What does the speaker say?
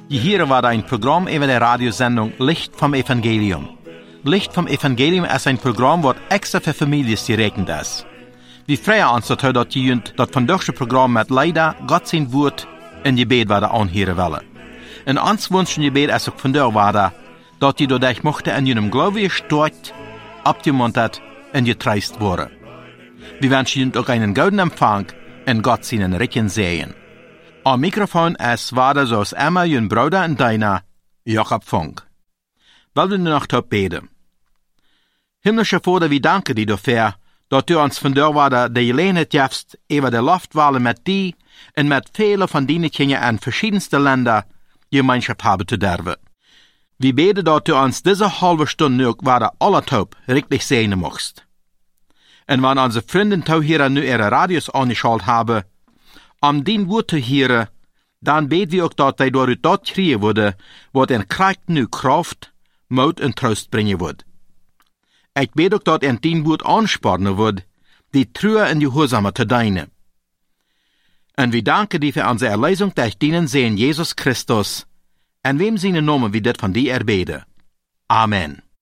Hier war ein Programm über der Radiosendung Licht vom Evangelium. Licht vom Evangelium ist ein Programm, das extra für Familien gerechnet ist. Wir freuen uns dazu, dass ihr das von diesem Programm mit leider Gott sein Wort in Gebet anhören wollen. Und uns wünschen Gebet ist auch von dir war, dass ihr dadurch möchte in ihrem Glauben gestärkt, abgemuntert und getreist worden. Wir wünschen Ihnen auch einen guten Empfang und Gott seinen Recken sehen. Am Mikrofon ist war zoals Emma, Ihren Bruder und deiner, Jakob Funk. Wollen wir noch tot beten? Himmlischer Vater, wir danken dir dafür, dass du uns von der Wade die Gelegenheit gibst, über die Luftwahl mit dir und mit vielen von deinen Kindern in verschiedensten Ländern Gemeinschaft haben zu dürfen. Wir beten, dass du uns diese halbe Stunde noch Wade alle taub richtig sehen machst. Und wenn unsere Freunde hier nu ihre Radios angeschaltet haben, dein Wort zu hören, dann beten wir auch, dass durch das kriegen würde, was in Kraft nu Kraft, Mut und Trost bringen wird. Ich bete auch, dass dein Wort anspornen wird, die Treue und die Gehorsame zu dienen. Und wir danken dir für unsere Erlösung durch deinen Sohn Jesus Christus, in wem seine Namen wir das von dir erbeten. Amen.